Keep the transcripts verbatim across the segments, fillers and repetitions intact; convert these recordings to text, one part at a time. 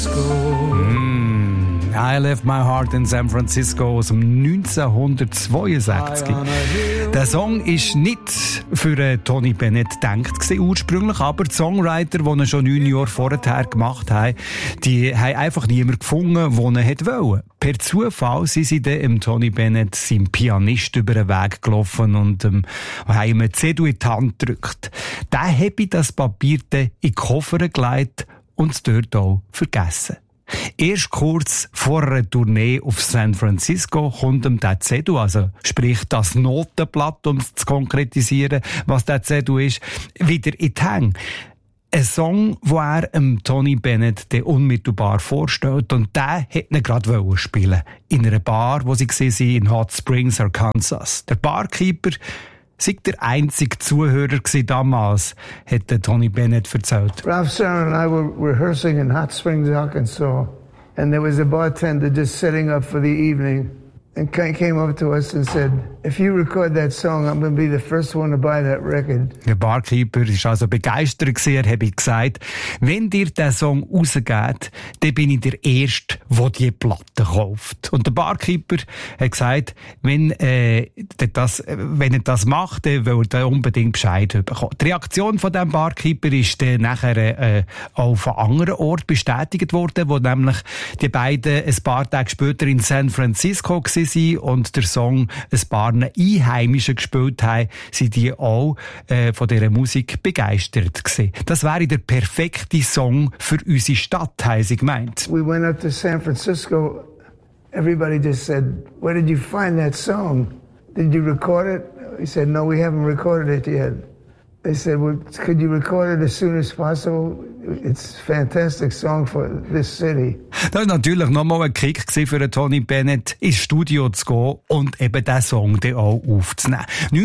Mm, I left my heart in San Francisco aus dem neunzehnhundertzweiundsechzig. Der Song ist nicht für Tony Bennett gedacht gewesen, ursprünglich, aber die Songwriter, die ihn schon neun Jahre vorher gemacht haben, die haben einfach niemanden gefunden, der ihn wollte. Per Zufall sind sie dann im Tony Bennett, seinem Pianist, über den Weg gelaufen und ähm, haben ihm eine C D in die Hand gedrückt. Der habe das Papier dann in den Koffer gelegt und es dort auch vergessen. Erst kurz vor einer Tournee auf San Francisco kommt ihm der C D, also sprich das Notenblatt, um es zu konkretisieren, was der C D ist, wieder in die Hänge. Ein Song, den er ähm, Tony Bennett unmittelbar vorstellt, und der hätte ihn gerade spielen in einer Bar, wo sie waren, in Hot Springs, Arkansas. Der Barkeeper sei der einzige Zuhörer gewesen damals, hat Tony Bennett erzählt. Ralph Serrano and I were rehearsing in Hot Springs, Arkansas, and there was a bartender just setting up for the evening, and came up to us and said, "If you record that song, I'm going to be the first one to buy that record." Der Barkeeper war also begeistert gewesen. Er habe gesagt, wenn dir der Song rausgeht, dann bin ich der Erste, der die Platte kauft. Und der Barkeeper hat gesagt, wenn, äh, das, wenn er das macht, dann will er unbedingt Bescheid bekommen. Die Reaktion von diesem Barkeeper ist dann nachher äh, auch von anderen Orten bestätigt worden, wo nämlich die beiden ein paar Tage später in San Francisco waren und der Song ein paar Einheimischen gespielt haben, sind die auch äh, von dieser Musik begeistert gewesen. Das wäre der perfekte Song für unsere Stadt, haben sie gemeint. We went up to San Francisco. Everybody just said, "Where did you find that song? Did you record it?" We said, "No, we haven't recorded it yet." They said, "Well, could you record it as soon as possible? It's a fantastic song for this city." Das war natürlich nochmal ein Kick für Tony Bennett, ins Studio zu gehen und eben diesen Song dann auch aufzunehmen.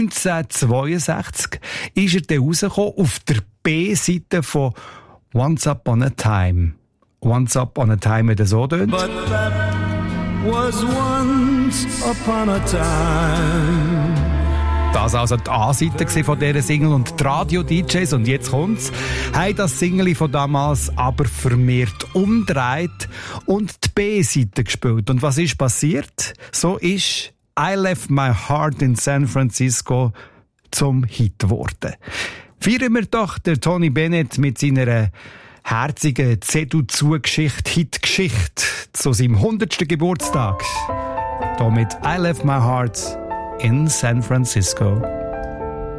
neunzehnhundertzweiundsechzig ist er dann rausgekommen auf der B-Seite von Once Upon a Time. Once Upon a Time, wie das so tönt. But that was once upon a time. Das war also die A-Seite von dieser Single, und die Radio-D Js, und jetzt kommt's, haben das Single von damals aber vermehrt umgedreht und die B-Seite gespielt. Und was ist passiert? So ist I Left My Heart in San Francisco zum Hit geworden. Feiern wir doch den Tony Bennett mit seiner herzigen C D-Zugeschichte, Hit-Geschichte zu seinem hundertsten Geburtstag. Hier mit I Left My Heart in San Francisco.